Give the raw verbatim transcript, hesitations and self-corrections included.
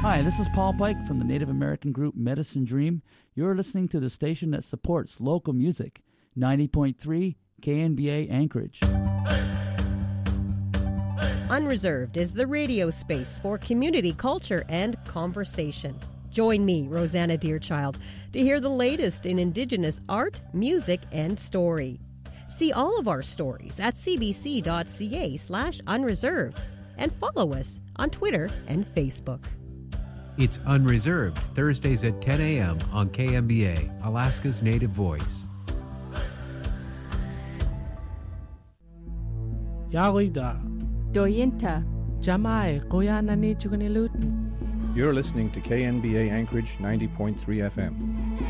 Hi, this is Paul Pike from the Native American group Medicine Dream. You're listening to the station that supports local music, ninety point three K N B A Anchorage. Unreserved is the radio space for community culture and conversation. Join me, Rosanna Deerchild, to hear the latest in Indigenous art, music, and story. See all of our stories at cbc.ca slash unreserved and follow us on Twitter and Facebook. It's Unreserved, Thursdays at ten a.m. on K M B A, Alaska's Native Voice. Yagoida. Doyinta. Jamai, Koyanani Chugunilut. You're listening to K N B A Anchorage ninety point three F M.